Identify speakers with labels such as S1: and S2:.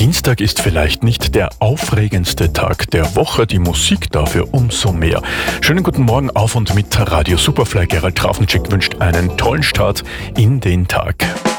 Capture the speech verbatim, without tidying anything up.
S1: Dienstag ist vielleicht nicht der aufregendste Tag der Woche, die Musik dafür umso mehr. Schönen guten Morgen auf und mit Radio Superfly. Gerald Trafenczyk wünscht einen tollen Start in den Tag.